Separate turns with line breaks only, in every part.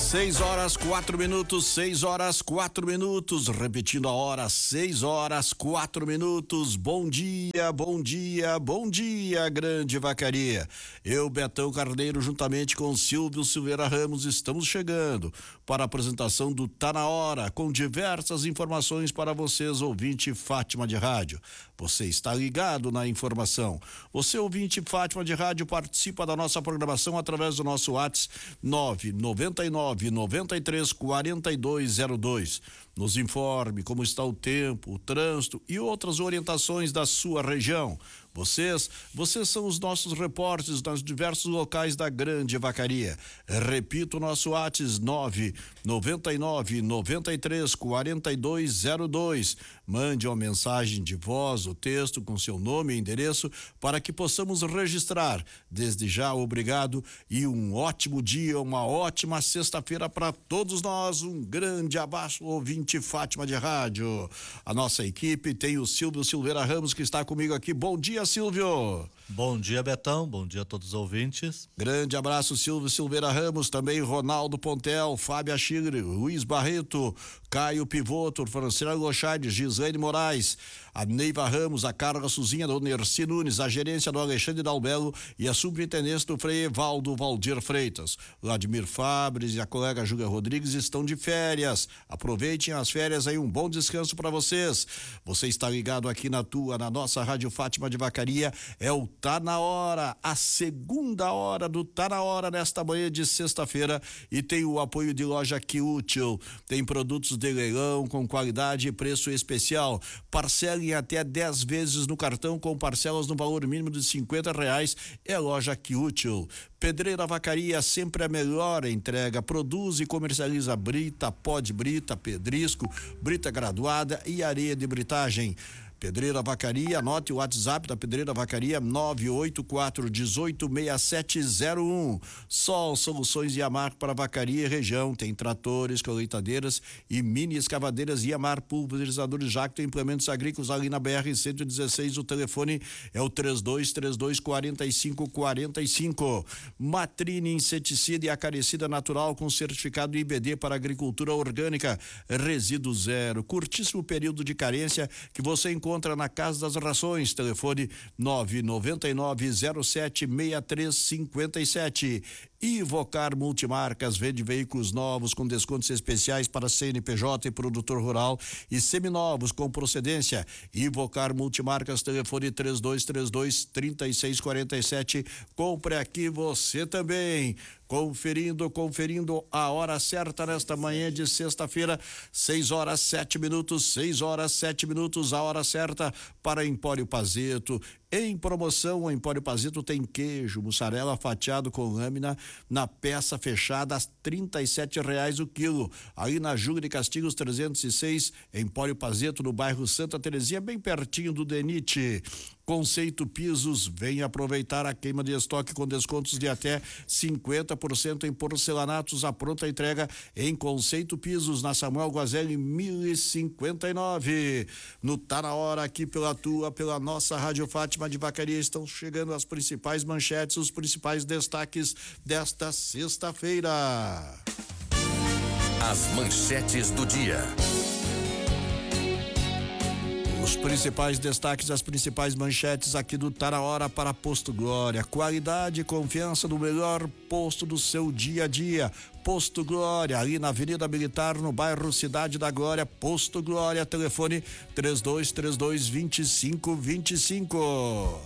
6 horas 4 minutos, repetindo a hora, 6 horas 4 minutos. Bom dia, bom dia, bom dia, Grande Vacaria. Eu, Betão Carneiro, juntamente com Silvio Silveira Ramos, estamos chegando para a apresentação do Tá na Hora, com diversas informações para vocês, ouvinte Fátima de Rádio. Você está ligado na informação. Você, ouvinte Fátima de Rádio, participa da nossa programação através do nosso WhatsApp 999-93-4202. Nos informe como está o tempo, o trânsito e outras orientações da sua região. Vocês são os nossos repórteres nos diversos locais da Grande Vacaria. Repito, o nosso WhatsApp 999-93-4202. Mande uma mensagem de voz, o texto com seu nome e endereço para que possamos registrar. Desde já, obrigado e um ótimo dia, uma ótima sexta-feira para todos nós. Um grande abraço, ouvinte Fátima de Rádio. A nossa equipe tem o Silvio Silveira Ramos, que está comigo aqui. Bom dia, Silvio.
Bom dia, Betão. Bom dia a todos os ouvintes.
Grande abraço, Silvio Silveira Ramos. Também Ronaldo Pontel, Fábio Achigre, Luiz Barreto, Caio Pivoto, Franciano Gochard, Gislaine Moraes, a Neiva Ramos, a Carla Suzinha, a Dona Erci Nunes, a gerência do Alexandre Dalbelo e a superintendência do Frei Evaldo Valdir Freitas. Vladimir Fabres e a colega Júlia Rodrigues estão de férias. Aproveitem as férias aí, um bom descanso para vocês. Você está ligado aqui na nossa Rádio Fátima de Vacaria. É o Tá na Hora, a segunda hora do Tá na Hora nesta manhã de sexta-feira, e tem o apoio de Loja Que Útil. Tem produtos de leilão com qualidade e preço especial. Parcelem até 10 vezes no cartão com parcelas no valor mínimo de R$50. É Loja Que Útil. Pedreira Vacaria, sempre a melhor entrega. Produz e comercializa brita, pó de brita, pedrisco, brita graduada e areia de britagem. Pedreira Vacaria, anote o WhatsApp da Pedreira Vacaria 984-186701. Sol Soluções Iamar para Vacaria e região. Tem tratores, colheitadeiras e mini escavadeiras Iamar, pulverizadores Jacto e implementos agrícolas ali na BR-116. O telefone é o 3232-4545. Matrine Inseticida e Acarecida Natural com certificado IBD para agricultura orgânica. Resíduo zero. Curtíssimo período de carência que você encontra na Casa das Rações. Telefone 999076357. Ivocar Multimarcas vende veículos novos com descontos especiais para CNPJ e produtor rural e seminovos com procedência. Ivocar Multimarcas, telefone 3232-3647. Compre aqui você também. Conferindo a hora certa nesta manhã de sexta-feira, 6 horas 7 minutos, a hora certa para Empório Pazeto. Em promoção, o Empório Pazeto tem queijo, mussarela fatiado com lâmina na peça fechada a R$37 o quilo. Aí na Júlio de Castigos 306, Empório Pazeto, no bairro Santa Terezinha, bem pertinho do DENIT. Conceito Pisos, vem aproveitar a queima de estoque com descontos de até 50% em porcelanatos à pronta entrega em Conceito Pisos, na Samuel Guazelli 1059. No Tá na Hora, aqui pela nossa Rádio Fátima de Vacaria, estão chegando as principais manchetes, os principais destaques desta sexta-feira.
As manchetes do dia.
Os principais destaques, as principais manchetes aqui do Tá na Hora para Posto Glória. Qualidade e confiança no melhor posto do seu dia a dia. Posto Glória, ali na Avenida Militar, no bairro Cidade da Glória. Posto Glória, telefone 3232-2525.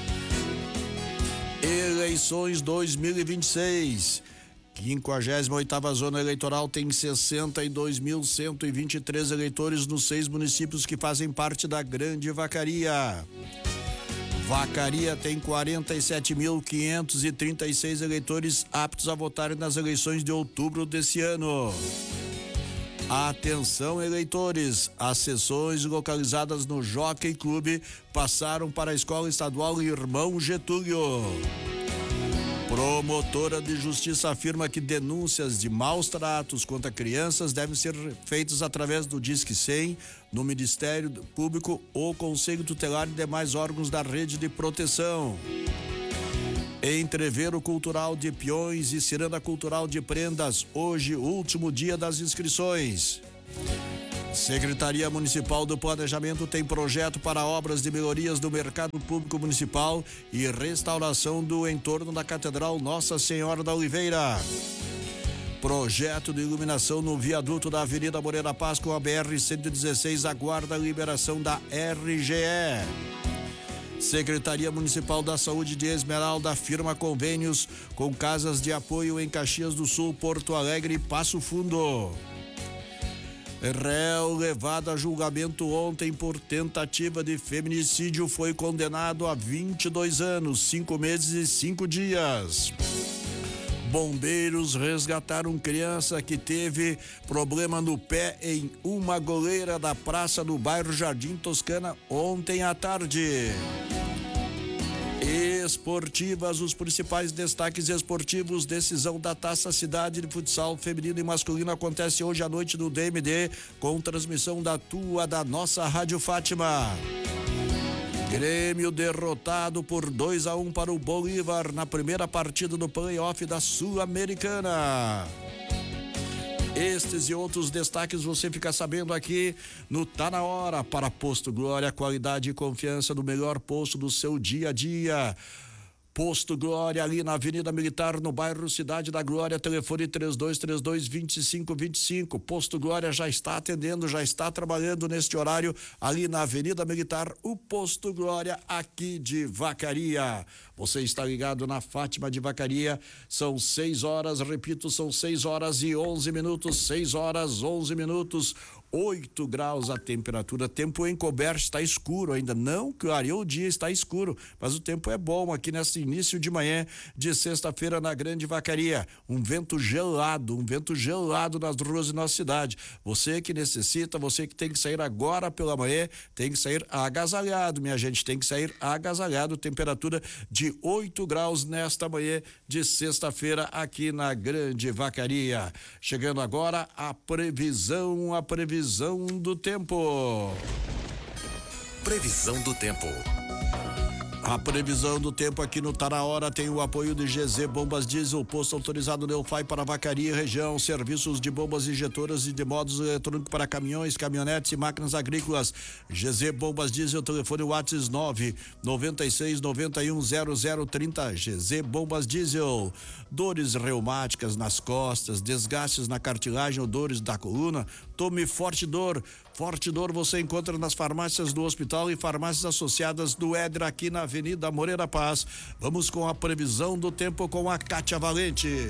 Eleições 2026. 58ª Zona Eleitoral tem 62.123 eleitores nos 6 municípios que fazem parte da Grande Vacaria. Vacaria tem 47.536 eleitores aptos a votarem nas eleições de outubro desse ano. Atenção, eleitores, as sessões localizadas no Jockey Clube passaram para a Escola Estadual Irmão Getúlio. Promotora de Justiça afirma que denúncias de maus tratos contra crianças devem ser feitas através do Disque 100, no Ministério Público ou Conselho Tutelar e demais órgãos da rede de proteção. Entreveiro Cultural de Peões e Ciranda Cultural de Prendas, hoje, último dia das inscrições. Secretaria Municipal do Planejamento tem projeto para obras de melhorias do mercado público municipal e restauração do entorno da Catedral Nossa Senhora da Oliveira. Projeto de iluminação no viaduto da Avenida Moreira Paz com a BR-116 aguarda a liberação da RGE. Secretaria Municipal da Saúde de Esmeralda firma convênios com casas de apoio em Caxias do Sul, Porto Alegre e Passo Fundo. Réu levado a julgamento ontem por tentativa de feminicídio foi condenado a 22 anos, 5 meses e 5 dias. Bombeiros resgataram criança que teve problema no pé em uma goleira da praça do bairro Jardim Toscana ontem à tarde. Esportivas, os principais destaques esportivos, decisão da Taça Cidade de Futsal feminino e masculino acontece hoje à noite no DMD, com transmissão da nossa Rádio Fátima. Grêmio derrotado por 2-1 para o Bolívar na primeira partida do play-off da Sul-Americana. Estes e outros destaques você fica sabendo aqui no Tá Na Hora. Para Posto Glória, qualidade e confiança do melhor posto do seu dia a dia. Posto Glória, ali na Avenida Militar, no bairro Cidade da Glória, telefone 3232-2525. Posto Glória já está atendendo, já está trabalhando neste horário, ali na Avenida Militar, o Posto Glória, aqui de Vacaria. Você está ligado na Fátima de Vacaria, são 6 horas, repito, são 6 horas e 11 minutos, 6 horas, 11 minutos, 8 graus a temperatura, tempo encoberto, está escuro ainda, não clareou o dia, está escuro, mas o tempo é bom aqui nesse início de manhã de sexta-feira na Grande Vacaria, um vento gelado nas ruas de nossa cidade. Você que necessita, você que tem que sair agora pela manhã, tem que sair agasalhado, minha gente, tem que sair agasalhado, temperatura de 8 graus nesta manhã de sexta-feira aqui na Grande Vacaria. Chegando agora a previsão do tempo.
Previsão do tempo.
A previsão do tempo aqui no Tá Na Hora tem o apoio de GZ Bombas Diesel, posto autorizado Neufai para Vacaria e região, serviços de bombas injetoras e de modos eletrônicos para caminhões, caminhonetes e máquinas agrícolas. GZ Bombas Diesel, telefone WhatsApp 996910030. GZ Bombas Diesel. Dores reumáticas nas costas, desgastes na cartilagem ou dores da coluna, tome Forte Dor. Forte Dor você encontra nas farmácias do hospital e farmácias associadas do Éder aqui na Avenida Moreira Paz. Vamos com a previsão do tempo com a Kátia Valente.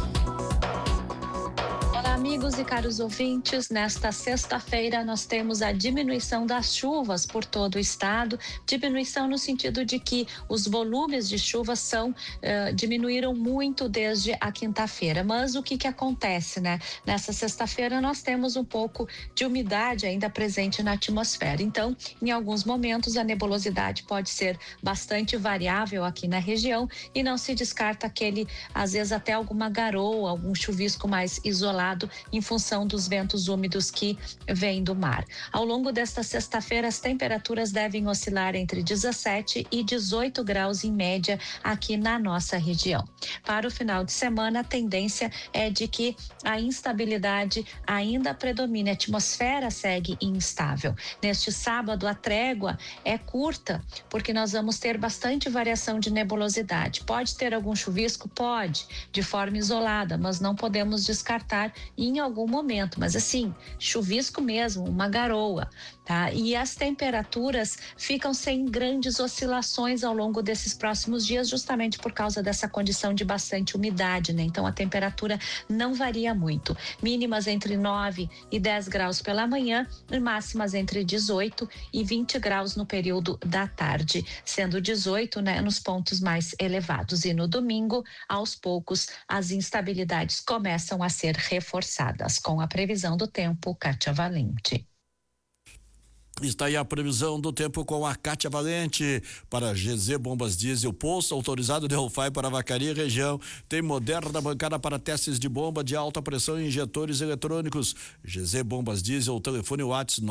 Olá, amigos e caros ouvintes, nesta sexta-feira nós temos a diminuição das chuvas por todo o estado, diminuição no sentido de que os volumes de chuvas diminuíram muito desde a quinta-feira, mas o que acontece, né? Nessa sexta-feira nós temos um pouco de umidade ainda presente na atmosfera, então em alguns momentos a nebulosidade pode ser bastante variável aqui na região e não se descarta às vezes até alguma garoa, algum chuvisco mais isolado em função dos ventos úmidos que vêm do mar. Ao longo desta sexta-feira, as temperaturas devem oscilar entre 17 e 18 graus em média aqui na nossa região. Para o final de semana, a tendência é de que a instabilidade ainda predomine, a atmosfera segue instável. Neste sábado, a trégua é curta, porque nós vamos ter bastante variação de nebulosidade. Pode ter algum chuvisco? Pode, de forma isolada, mas não podemos descartar em algum momento, mas assim, chuvisco mesmo, uma garoa, tá? E as temperaturas ficam sem grandes oscilações ao longo desses próximos dias, justamente por causa dessa condição de bastante umidade, né? Então a temperatura não varia muito. Mínimas entre 9 e 10 graus pela manhã e máximas entre 18 e 20 graus no período da tarde, sendo 18, né, nos pontos mais elevados. E no domingo, aos poucos, as instabilidades começam a ser reforçadas. Com a previsão do tempo, Kátia Valente.
Está aí a previsão do tempo com a Kátia Valente para GZ Bombas Diesel, posto autorizado de Rolfai para Vacaria e região. Tem moderna bancada para testes de bomba de alta pressão e injetores eletrônicos. GZ Bombas Diesel, telefone WhatsApp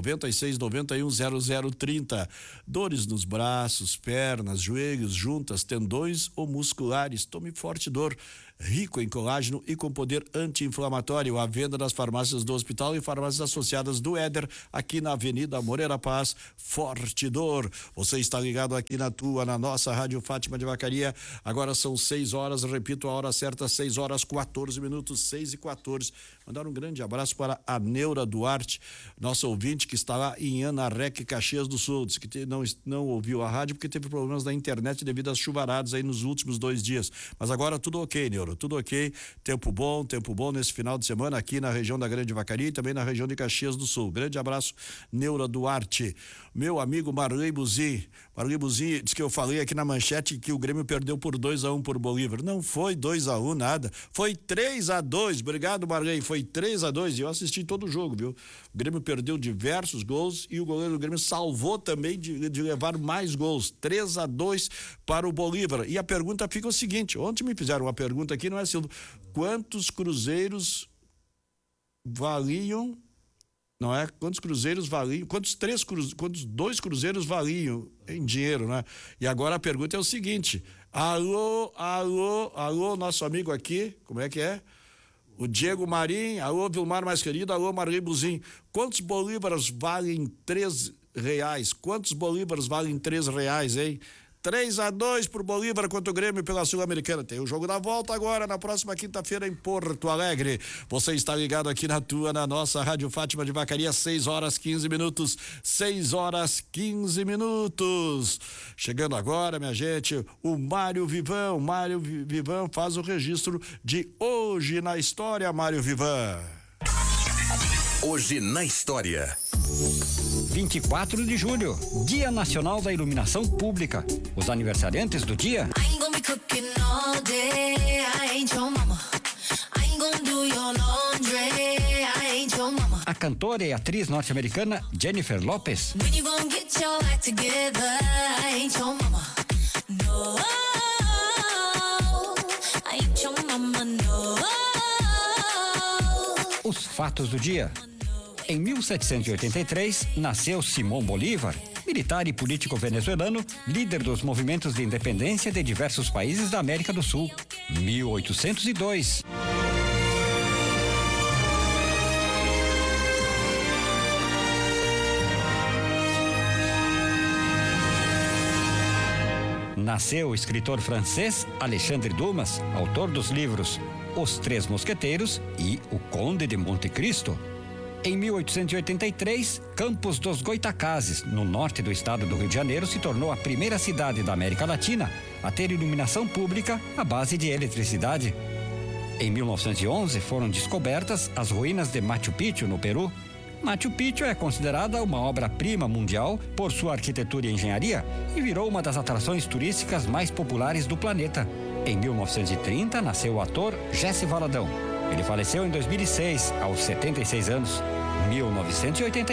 996910030. Dores nos braços, pernas, joelhos, juntas, tendões ou musculares. Tome Forte Dor, rico em colágeno e com poder anti-inflamatório. À venda nas farmácias do hospital e farmácias associadas do Éder, aqui na Avenida Moreira Paz. Forte Dor. Você está ligado aqui na nossa Rádio Fátima de Vacaria. Agora são 6 horas, repito a hora certa, 6h14, 6h14. Mandar um grande abraço para a Neura Duarte, nossa ouvinte que está lá em Anarec, Caxias do Sul. Diz que não ouviu a rádio porque teve problemas da internet devido às chuvaradas aí nos últimos 2 dias. Mas agora tudo ok, Neura, tudo ok. Tempo bom nesse final de semana aqui na região da Grande Vacaria e também na região de Caxias do Sul. Grande abraço, Neura Duarte. Meu amigo Marley Buzzi diz que eu falei aqui na manchete que o Grêmio perdeu por 2-1 por Bolívar. Não foi 2-1 nada, foi 3-2. Obrigado, Marley, foi 3-2 e eu assisti todo o jogo, viu? O Grêmio perdeu diversos gols e o goleiro do Grêmio salvou também de levar mais gols. 3-2 para o Bolívar. E a pergunta fica o seguinte: ontem me fizeram uma pergunta aqui, não é, Silvio? Quantos cruzeiros valiam? Não é? Quantos cruzeiros valiam? Quantos 2 cruzeiros valiam em dinheiro, né? E agora a pergunta é o seguinte: alô, nosso amigo aqui, como é que é? O Diego Marim, alô, Vilmar mais querido, alô, Marley Buzin. Quantos bolívares valem R$3? Quantos bolívares valem R$3, hein? 3-2 pro Bolívar contra o Grêmio pela Sul-Americana. Tem o jogo da volta agora, na próxima quinta-feira em Porto Alegre. Você está ligado aqui na nossa Rádio Fátima de Vacaria, 6h15. 6h15. Chegando agora, minha gente, o Mário Vivan. Mário Vivan faz o registro de Hoje na História, Mário Vivan.
Hoje na História.
24 de julho, Dia Nacional da Iluminação Pública. Os aniversariantes do dia: a cantora e atriz norte-americana Jennifer Lopez, os fatos do dia. Em 1783, nasceu Simón Bolívar, militar e político venezuelano, líder dos movimentos de independência de diversos países da América do Sul. 1802. Nasceu o escritor francês Alexandre Dumas, autor dos livros Os Três Mosqueteiros e O Conde de Monte Cristo. Em 1883, Campos dos Goitacazes, no norte do estado do Rio de Janeiro, se tornou a primeira cidade da América Latina a ter iluminação pública à base de eletricidade. Em 1911, foram descobertas as ruínas de Machu Picchu, no Peru. Machu Picchu é considerada uma obra-prima mundial por sua arquitetura e engenharia e virou uma das atrações turísticas mais populares do planeta. Em 1930, nasceu o ator Jesse Valadão. Ele faleceu em 2006, aos 76 anos. 1980